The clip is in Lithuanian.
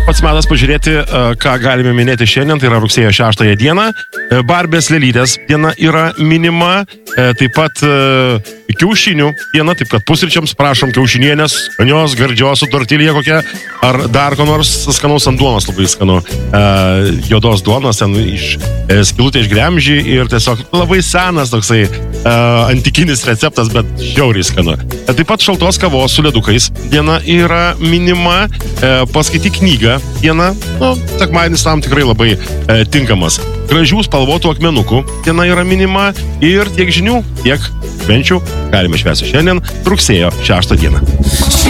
pats metas pažiūrėti, ką galime minėti šiandien, tai yra rugsėjo 6 dieną. Barbės lėlytės diena yra minima, taip pat kiaušinių diena, taip kad pusryčiams prašom kiaušinienės, skanios, gardžios su tortilija kokia, ar dar ko nors skanaus ant duonos, labai skanu. Juodos duonos, ten iš skilutė iš gremžį ir tiesiog labai senas toksai antikinis receptas, bet žiauriai skanu. Taip pat šaltos kavos su ledukais diena yra minima, paskaityk knygą diena, sekmadienis tam tikrai labai tinkamas. Gražių spalvotų akmenukų diena yra minima ir tiek žinių, tiek švenčių galime švęsti šiandien rugsėjo 6 dieną.